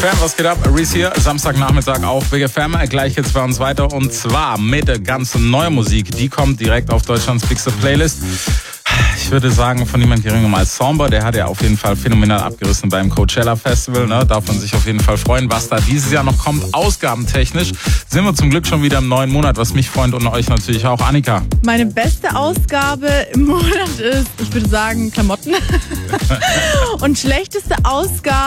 FM, was geht ab? Reese hier, Samstagnachmittag auf Big FM. Gleich geht's bei uns weiter und zwar mit ganz neuer Musik. Die kommt direkt auf Deutschlands Bigste Playlist. Ich würde sagen, von niemand geringerem als Somber. Der hat ja auf jeden Fall phänomenal abgerissen beim Coachella Festival. Ne? Darf man sich auf jeden Fall freuen, was da dieses Jahr noch kommt. Ausgabentechnisch sind wir zum Glück schon wieder im neuen Monat, was mich freut und euch natürlich auch. Annika. Meine beste Ausgabe im Monat ist, ich würde sagen, Klamotten. Und schlechteste Ausgabe